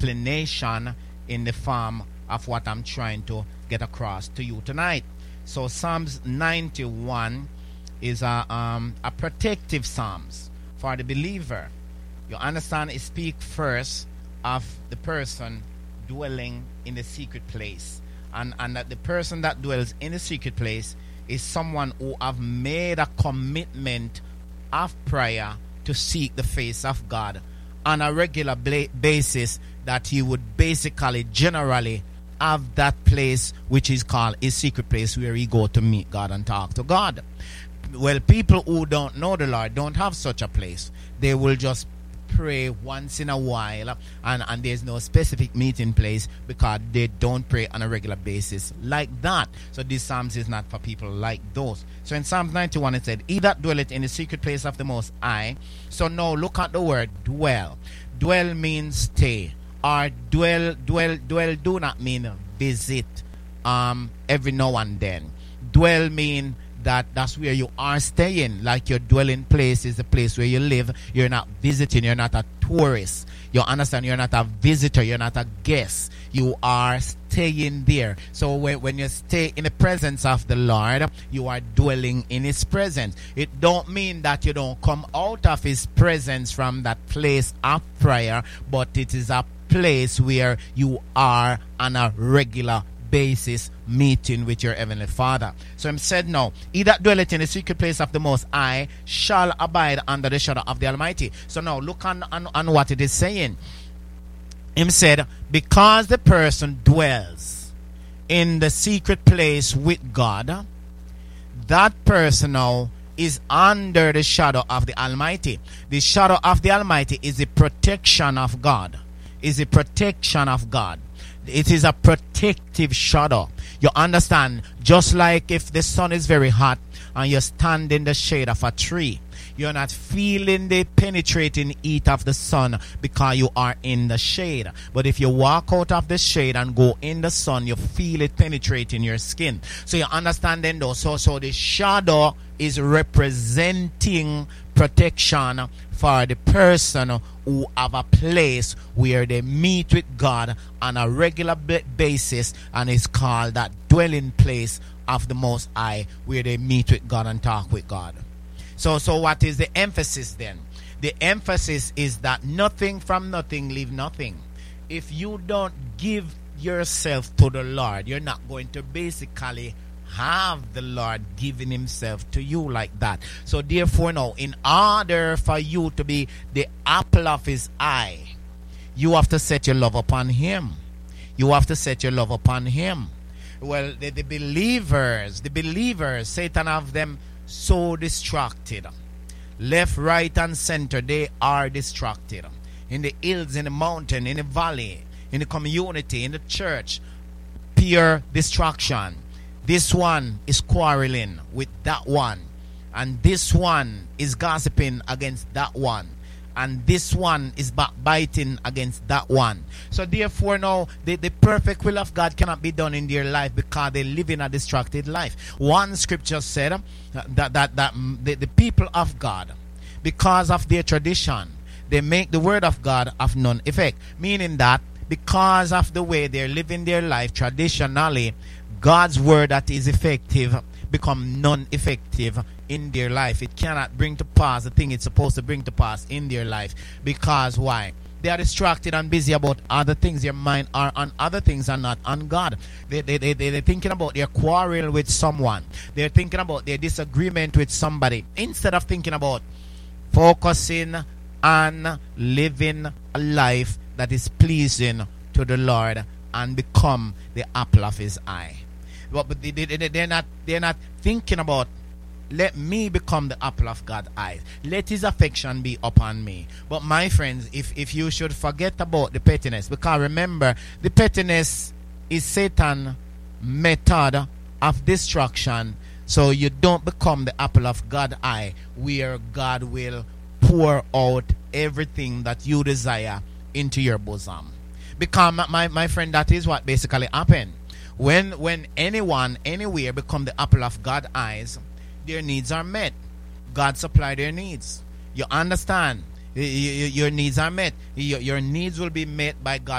explanation in the form of what I'm trying to get across to you tonight. So Psalms 91 is a protective psalms for the believer. You understand? It speaks first of the person dwelling in the secret place, and that the person that dwells in the secret place is someone who have made a commitment of prayer to seek the face of God on a regular basis, that he would basically generally have that place which is called his secret place, where he go to meet God and talk to God. Well, people who don't know the Lord don't have such a place. They will just pray once in a while, and there's no specific meeting place because they don't pray on a regular basis like that. So this Psalms is not for people like those. So in Psalms 91 it said, he that dwelleth in the secret place of the Most High. So now look at the word dwell. Dwell means stay, or dwell do not mean visit every now and then. Dwell mean that's where you are staying, like your dwelling place is the place where you live. You're not visiting, you're not a tourist. You understand? You're not a visitor, you're not a guest. You are staying there. So when you stay in the presence of the Lord, you are dwelling in his presence. It don't mean that you don't come out of his presence from that place of prayer, but it is a place where you are on a regular basis meeting with your heavenly Father. So him said, now, he that dwelleth in the secret place of the Most High shall abide under the shadow of the Almighty. So now look on what it is saying. Him said, because the person dwells in the secret place with God, that person now is under the shadow of the Almighty. The shadow of the Almighty is the protection of God. Is the protection of God. It is a protective shadow. You understand? Just like if the sun is very hot and you stand in the shade of a tree, you're not feeling the penetrating heat of the sun because you are in the shade. But if you walk out of the shade and go in the sun, you feel it penetrating your skin. So you understand then though. So the shadow is representing protection for the person who have a place where they meet with God on a regular basis, and it's called that dwelling place of the Most High, where they meet with God and talk with God. So what is the emphasis then? The emphasis is that nothing from nothing leave nothing. If you don't give yourself to the Lord, you're not going to basically have the Lord giving himself to you like that. So therefore now, in order for you to be the apple of his eye, you have to set your love upon him. You have to set your love upon him. Well, the believers, Satan have them so distracted. Left, right, and center, they are distracted. In the hills, in the mountain, in the valley, in the community, in the church, pure distraction. This one is quarreling with that one, and this one is gossiping against that one, and this one is backbiting against that one. So therefore now, the perfect will of God cannot be done in their life because they live in a distracted life. One scripture said that the people of God, because of their tradition, they make the word of God of none effect. Meaning that because of the way they're living their life traditionally, God's word that is effective become non-effective in their life. It cannot bring to pass the thing it's supposed to bring to pass in their life. Because why? They are distracted and busy about other things. Their mind are on other things and not on God. They're thinking about their quarrel with someone. They're thinking about their disagreement with somebody, instead of thinking about focusing on living a life that is pleasing to the Lord and become the apple of his eye. But they're not thinking about, let me become the apple of God's eyes. Let his affection be upon me. But my friends, if you should forget about the pettiness, because remember, the pettiness is Satan's method of destruction. So you don't become the apple of God's eye, where God will pour out everything that you desire into your bosom. Because my friend, that is what basically happened. When anyone, anywhere become the apple of God's eyes, their needs are met. God supply their needs. You understand? Your needs are met. Your needs will be met by God.